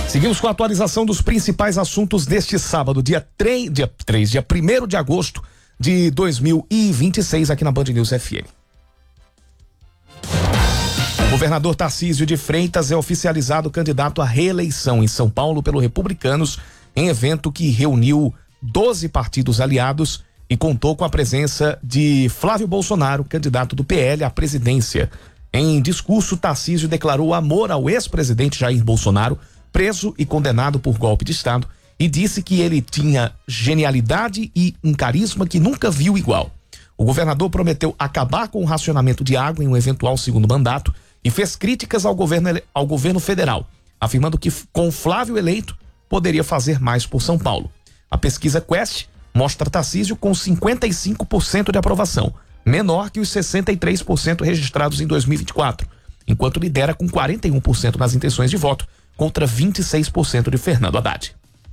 Seguimos com a atualização dos principais assuntos deste sábado, dia 1º de agosto de 2026, aqui na Band News FM. O governador Tarcísio de Freitas é oficializado candidato à reeleição em São Paulo pelo Republicanos, em evento que reuniu 12 partidos aliados e contou com a presença de Flávio Bolsonaro, candidato do PL à presidência. Em discurso, Tarcísio declarou amor ao ex-presidente Jair Bolsonaro, preso e condenado por golpe de Estado, e disse que ele tinha genialidade e um carisma que nunca viu igual. O governador prometeu acabar com o racionamento de água em um eventual segundo mandato e fez críticas ao governo federal, afirmando que com Flávio eleito poderia fazer mais por São Paulo. A pesquisa Quest mostra Tarcísio com 55% de aprovação, menor que os 63% registrados em 2024, enquanto lidera com 41% nas intenções de voto, contra 26% de Fernando Haddad.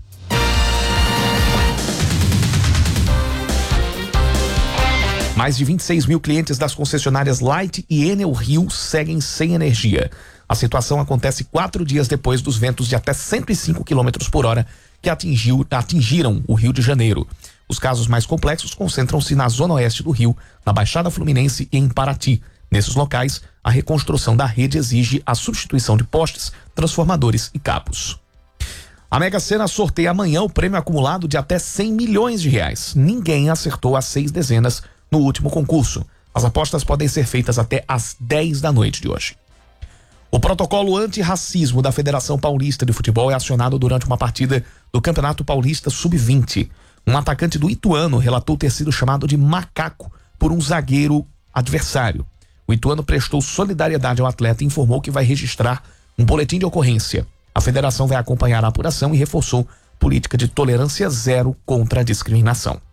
Mais de 26 mil clientes das concessionárias Light e Enel Rio seguem sem energia. A situação acontece 4 dias depois dos ventos de até 105 km por hora que atingiram o Rio de Janeiro. Os casos mais complexos concentram-se na zona oeste do Rio, na Baixada Fluminense e em Paraty. Nesses locais, a reconstrução da rede exige a substituição de postes, transformadores e cabos. A Mega Sena sorteia amanhã o prêmio acumulado de até 100 milhões de reais. Ninguém acertou as 6 dezenas no último concurso. As apostas podem ser feitas até às 10 da noite de hoje. O protocolo antirracismo da Federação Paulista de Futebol é acionado durante uma partida do Campeonato Paulista Sub-20. Um atacante do Ituano relatou ter sido chamado de macaco por um zagueiro adversário. O Ituano prestou solidariedade ao atleta e informou que vai registrar um boletim de ocorrência. A federação vai acompanhar a apuração e reforçou política de tolerância zero contra a discriminação.